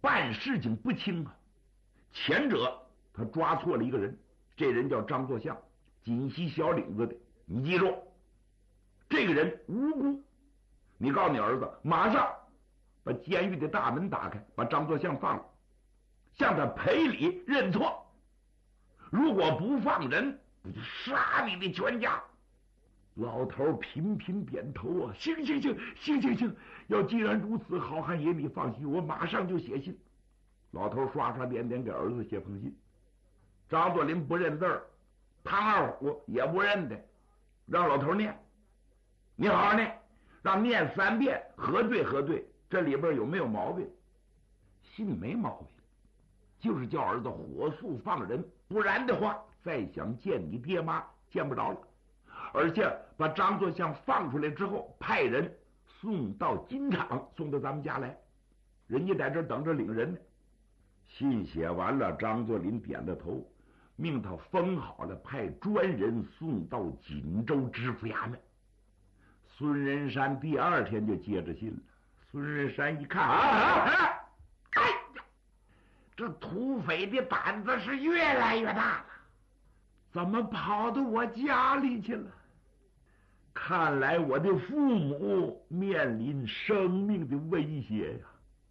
办事情不清啊。前者他抓错了一个人，这人叫张作相，锦西小岭子的，你记住，这个人无辜。你告诉你儿子，马上把监狱的大门打开，把张作相放了，向他赔礼认错。如果不放人，我就杀你的全家。老头频频点头啊，行，要既然如此，好汉爷你放心，我马上就写信。老头刷刷点点给儿子写封信。张作霖不认字儿，唐二虎也不认得，让老头念，你好好念，让念3遍，核对，这里边有没有毛病？信没毛病，就是叫儿子火速放人，不然的话，再想见你爹妈见不着了。而且把张作相放出来之后，派人送到金场，送到咱们家来，人家在这等着领人呢。信写完了，张作霖点了头，命他封好了，派专人送到锦州知府衙门。孙仁山第2天就接着信了。孙仁山一看哎呀，这土匪的胆子是越来越大了，怎么跑到我家里去了？看来我的父母面临生命的威胁呀！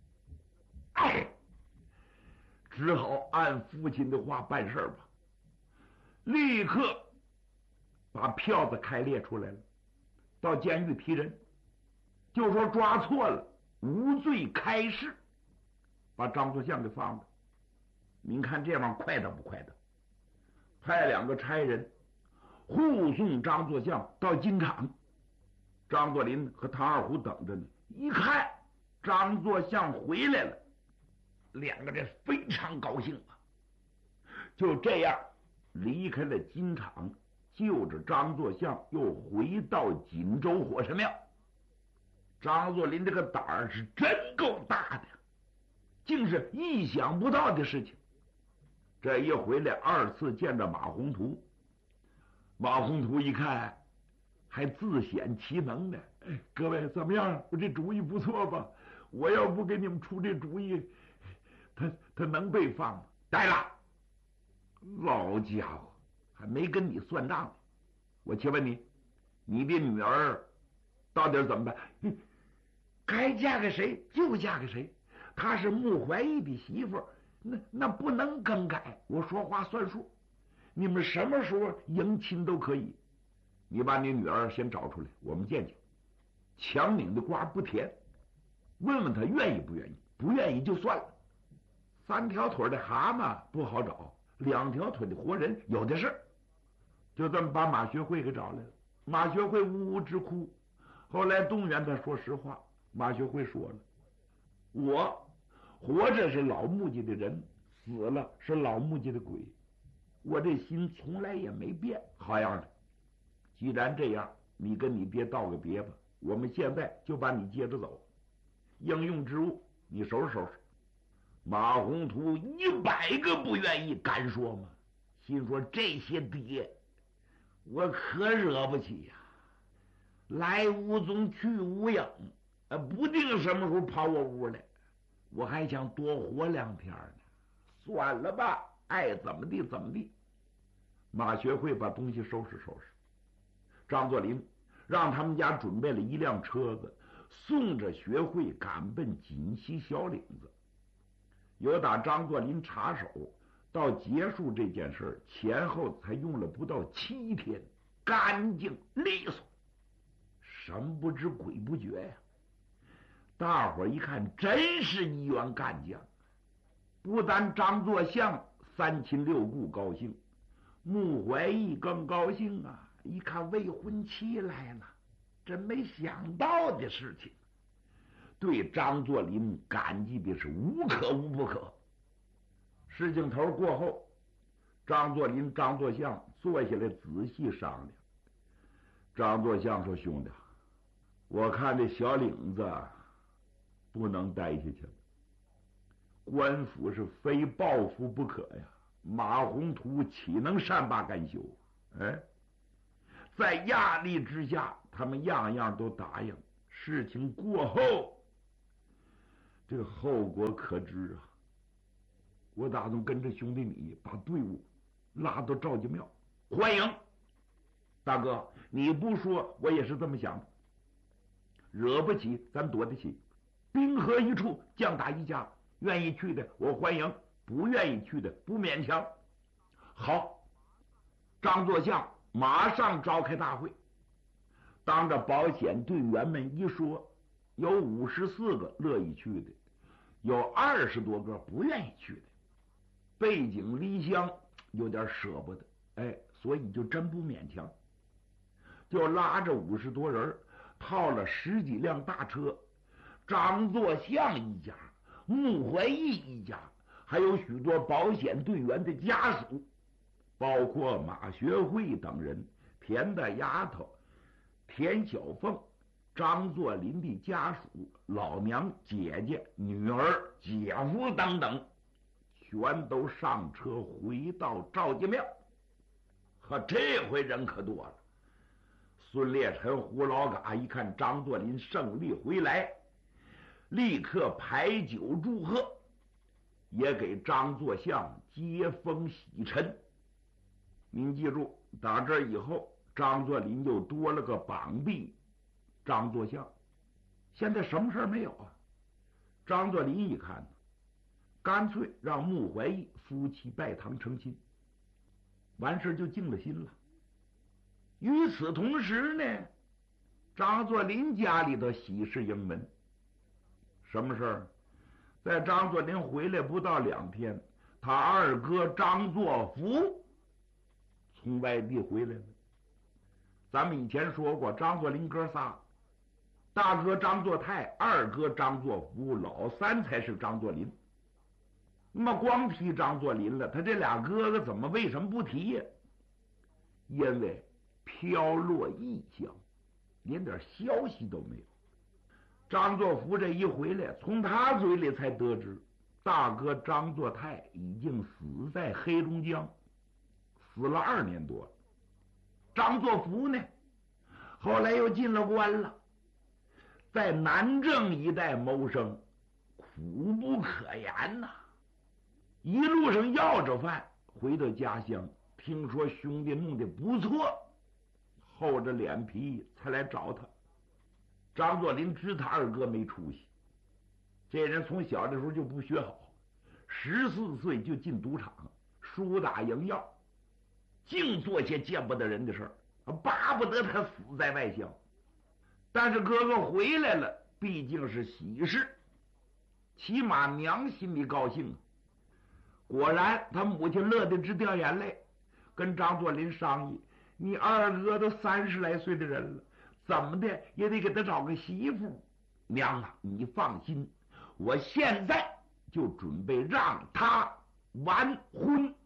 只好按父亲的话办事吧。立刻把票子开列出来了，到监狱提人，就说抓错了，无罪开释，把张作相给放了。您看这玩意快得不快得？派2个差人护送张作相到金场。张作霖和唐二虎等着呢，一看张作相回来了，2个人非常高兴啊。就这样离开了金场，就着张作相又回到锦州火神庙。张作霖这个胆儿是真够大的，竟是意想不到的事情。这一回来2次见着马宏图，马宏图一看还自显其能呢。各位怎么样？我这主意不错吧？我要不给你们出这主意，他能被放吗？呆了，老家伙，还没跟你算账呢。我且问你，你的女儿到底怎么办？该嫁给谁就嫁给谁，她是穆怀义的媳妇，那不能更改，我说话算数。你们什么时候迎亲都可以。你把你女儿先找出来，我们见见。强拧的瓜不甜，问问他愿意不愿意，不愿意就算了。3条腿的蛤蟆不好找，2条腿的活人有的是。就这么把马学会给找来了。马学会呜呜直哭，后来动员他说实话。马学会说了，我活着是老木匠的人，死了是老木匠的鬼，我这心从来也没变。好样的，既然这样，你跟你爹道个别吧，我们现在就把你接着走，应用之物你收拾收拾。马宏图100个不愿意，敢说吗？心说这些爹我可惹不起呀，来无踪去无影，不定什么时候跑我屋来，我还想多活2天呢。算了吧，爱怎么地怎么地。马学会把东西收拾收拾，张作霖让他们家准备了1辆车子，送着学会赶奔锦西小岭子。由打张作霖插手到结束这件事，前后才用了不到7天，干净利索，神不知鬼不觉呀。大伙一看，真是一员干将。不但张作相3亲6故高兴，穆怀义更高兴啊！一看未婚妻来了，真没想到的事情，对张作霖感激的是无可无不可。事情头过后，张作霖、张作相坐下来仔细商量。张作相说：“兄弟，我看这小岭子不能待下去了，官府是非报复不可呀。马宏图岂能善罢甘休？在压力之下，他们样样都答应。事情过后， 这个后果可知啊！我打算跟着兄弟你把队伍拉到赵家庙欢迎。大哥，你不说我也是这么想的。惹不起咱躲得起，兵合一处，将打一家。愿意去的我欢迎，不愿意去的不勉强。好，张作相马上召开大会，当着保险队员们一说，有54个乐意去的，有20多个不愿意去的。背井离乡，有点舍不得，所以就真不勉强，就拉着50多人，套了10几辆大车，张作相一家，穆怀义一家，还有许多保险队员的家属，包括马学会等人，田大丫头、田小凤、张作霖的家属、老娘、姐姐、女儿、姐夫等等，全都上车回到赵家庙。呵，这回人可多了。孙烈臣、胡老嘎一看张作霖胜利回来，立刻排酒祝贺，也给张作相接风洗尘。您记住，打这以后，张作霖又多了个绑臂张作相。现在什么事没有啊？张作霖一看，干脆让穆怀义夫妻拜堂成亲，完事就静了心了。与此同时呢，张作霖家里头喜事迎门。什么事儿？在张作霖回来不到2天，他二哥张作福从外地回来了。咱们以前说过，张作霖哥仨，大哥张作泰，二哥张作福，老三才是张作霖。那么光提张作霖了，他这俩哥哥怎么为什么不提呀？因为飘落异乡，连点消息都没有。张作福这一回来，从他嘴里才得知，大哥张作泰已经死在黑龙江，死了2年多了。张作福呢，后来又进了关了，在南郑一带谋生，苦不可言呐。一路上要着饭，回到家乡，听说兄弟弄得不错，厚着脸皮才来找他。张作霖知他二哥没出息，这人从小的时候就不学好，14岁就进赌场，输打赢要，净做些见不得人的事儿，巴不得他死在外乡。但是哥哥回来了，毕竟是喜事，起码娘心里高兴。果然他母亲乐得直掉眼泪，跟张作霖商议，你二哥都30来岁的人了，怎么的也得给他找个媳妇。娘啊，你放心，我现在就准备让他完婚。